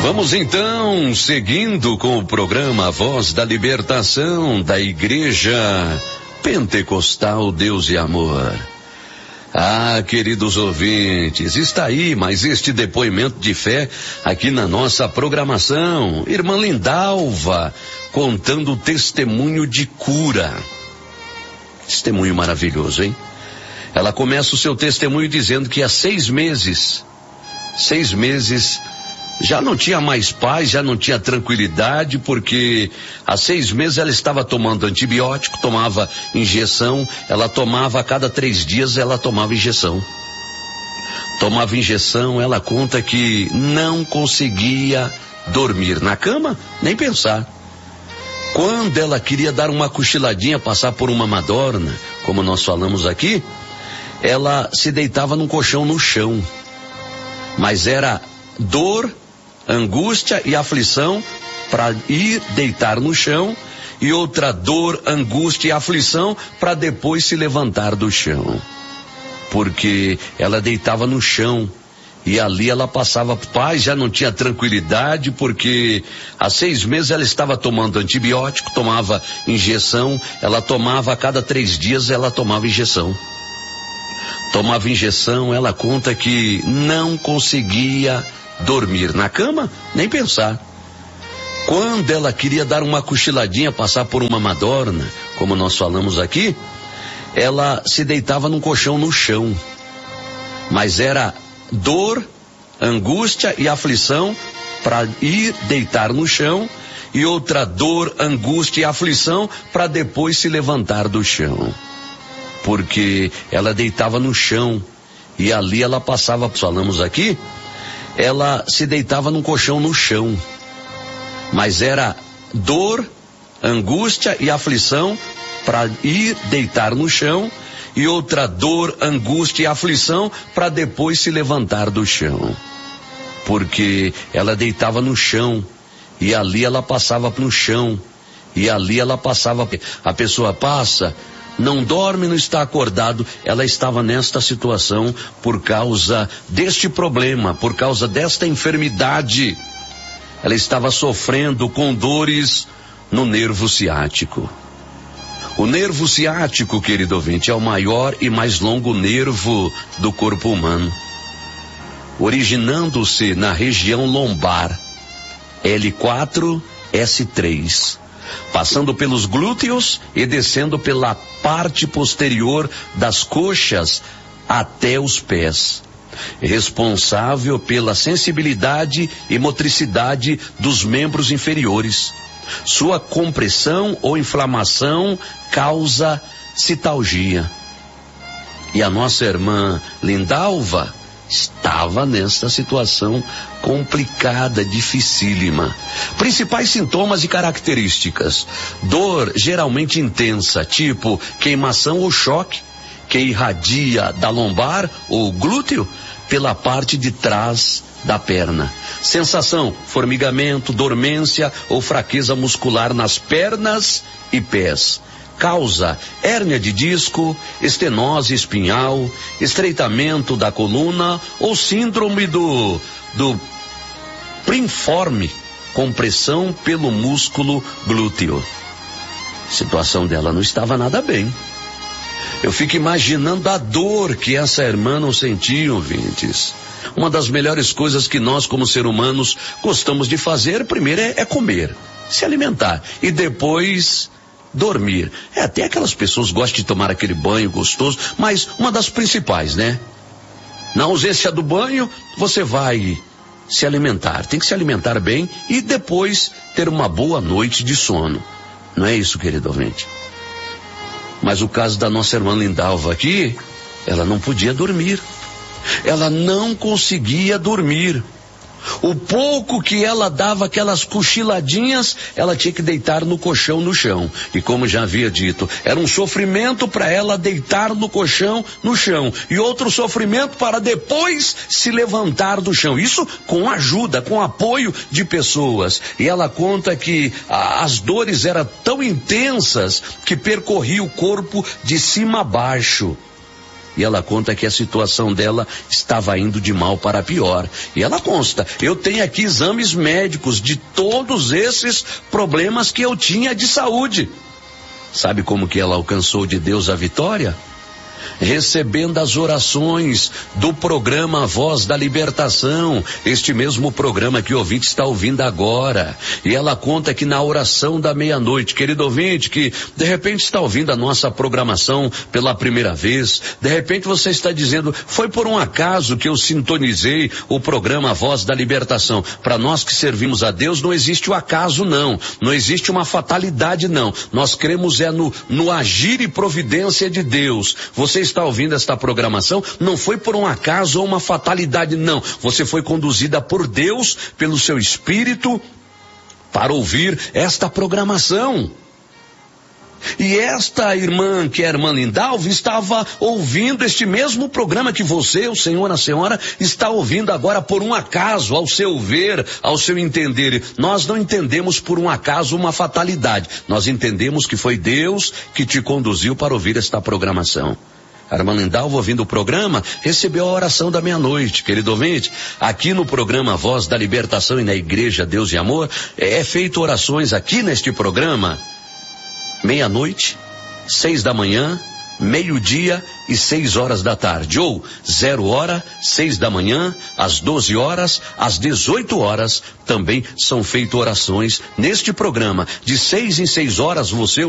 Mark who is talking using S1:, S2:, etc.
S1: Vamos então, seguindo com o programa Voz da Libertação da Igreja Pentecostal Deus e Amor. Ah, queridos ouvintes, está aí mais este depoimento de fé aqui na nossa programação. Irmã Lindalva, contando o testemunho de cura. Testemunho maravilhoso, hein? Ela começa o seu testemunho dizendo que há 6 meses, já não tinha mais paz, já não tinha tranquilidade, porque há 6 meses ela estava tomando antibiótico, tomava injeção, ela tomava a cada 3 dias, ela tomava injeção. Ela conta que não conseguia dormir na cama, nem pensar. Quando ela queria dar uma cochiladinha, passar por uma madorna, como nós falamos aqui, ela se deitava num colchão no chão. Mas era dor, angústia e aflição para ir deitar no chão, e outra dor, angústia e aflição para depois se levantar do chão. Porque ela deitava no chão e ali ela passava paz, já não tinha tranquilidade, porque há 6 meses ela estava tomando antibiótico, tomava injeção, ela tomava a cada 3 dias, ela tomava injeção. Ela conta que não conseguia dormir na cama, nem pensar. Quando ela queria dar uma cochiladinha, passar por uma madorna, como nós falamos aqui, ela se deitava num colchão no chão. Mas era dor, angústia e aflição para ir deitar no chão, e outra dor, angústia e aflição para depois se levantar do chão. Porque ela deitava no chão e ali ela passava, falamos aqui, ela se deitava num colchão no chão. Mas era dor, angústia e aflição para ir deitar no chão, e outra dor, angústia e aflição para depois se levantar do chão. Porque ela deitava no chão e ali ela passava no chão, e ali ela passava, a pessoa passa, não dorme, não está acordado. Ela estava nesta situação por causa deste problema, por causa desta enfermidade. Ela estava sofrendo com dores no nervo ciático. O nervo ciático, querido ouvinte, é o maior e mais longo nervo do corpo humano, originando-se na região lombar, L4, S3. Passando pelos glúteos e descendo pela parte posterior das coxas até os pés. Responsável pela sensibilidade e motricidade dos membros inferiores. Sua compressão ou inflamação causa citalgia. E a nossa irmã Lindalva estava nessa situação complicada, dificílima. Principais sintomas e características: dor geralmente intensa, tipo queimação ou choque, que irradia da lombar ou glúteo pela parte de trás da perna. Sensação: formigamento, dormência ou fraqueza muscular nas pernas e pés. Causa: hérnia de disco, estenose espinhal, estreitamento da coluna ou síndrome do piriforme, compressão pelo músculo glúteo. A situação dela não estava nada bem. Eu fico imaginando a dor que essa irmã não sentia, ouvintes. Uma das melhores coisas que nós, como seres humanos, gostamos de fazer, primeiro é comer, se alimentar, e depois dormir. Até aquelas pessoas gostam de tomar aquele banho gostoso, mas uma das principais, né? Na ausência do banho, você vai se alimentar. Tem que se alimentar bem e depois ter uma boa noite de sono. Não é isso, querido ouvinte? Mas o caso da nossa irmã Lindalva aqui, ela não podia dormir. Ela não conseguia dormir. O pouco que ela dava aquelas cochiladinhas, ela tinha que deitar no colchão no chão. E como já havia dito, era um sofrimento para ela deitar no colchão no chão. E outro sofrimento para depois se levantar do chão. Isso com ajuda, com apoio de pessoas. E ela conta que as dores eram tão intensas que percorria o corpo de cima a baixo. E ela conta que a situação dela estava indo de mal para pior. E ela consta, eu tenho aqui exames médicos de todos esses problemas que eu tinha de saúde. Sabe como que ela alcançou de Deus a vitória? Recebendo as orações do programa Voz da Libertação, este mesmo programa que o ouvinte está ouvindo agora. E ela conta que na oração da meia-noite, querido ouvinte, que de repente está ouvindo a nossa programação pela primeira vez, de repente você está dizendo, foi por um acaso que eu sintonizei o programa Voz da Libertação. Para nós que servimos a Deus, não existe o acaso não, não existe uma fatalidade não, nós cremos no agir e providência de Deus. Você está ouvindo esta programação, não foi por um acaso ou uma fatalidade, não. Você foi conduzida por Deus, pelo seu Espírito, para ouvir esta programação. E esta irmã, que é a irmã Lindalva, estava ouvindo este mesmo programa que você, o senhor, a senhora, está ouvindo agora por um acaso, ao seu ver, ao seu entender. Nós não entendemos por um acaso uma fatalidade. Nós entendemos que foi Deus que te conduziu para ouvir esta programação. A irmã Lindalva, ouvindo o programa, recebeu a oração da meia-noite, querido ouvinte. Aqui no programa Voz da Libertação e na Igreja Deus e Amor, é feito orações aqui neste programa, meia-noite, 6 da manhã, meio-dia e 6 horas da tarde, ou 0 hora, 6 da manhã, às 12 horas, às 18 horas, também são feitas orações neste programa. De 6 em 6 horas, você,